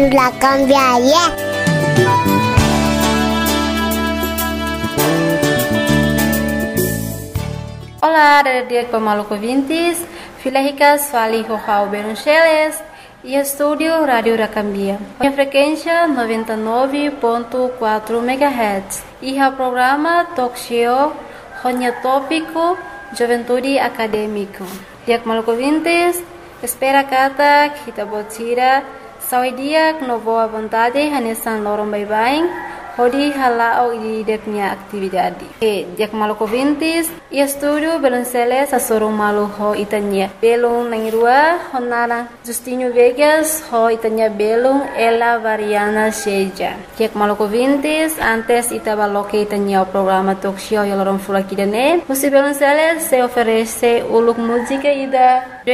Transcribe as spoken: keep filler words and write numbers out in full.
La cambiaria. Olá, dia Pamaluco ouvintes, Filéricas Fali Rojal Beruncheles e estúdio Rádio Racambia. A frequência noventa e nove ponto quatro megahertz e o programa Talk Show Ronya Tópico Juventude Acadêmico. Dia Pamaluco ouvintes, espera kata kita botira sawi dia com boa vontade hanesan lorong bye-bye. Hodi halao di deknya aktividade. E dia Pamaluco ouvintes, e estúdio Belunceles a sorong malu ho itanya. Belung nangirua honara Justinho Vegas ho itanya belung ela variana seja. Dia Pamaluco ouvintes, antes itabaloke itanya o programa talk show yalorong fulakidane. Musi Belunceles se oferece uluk música ida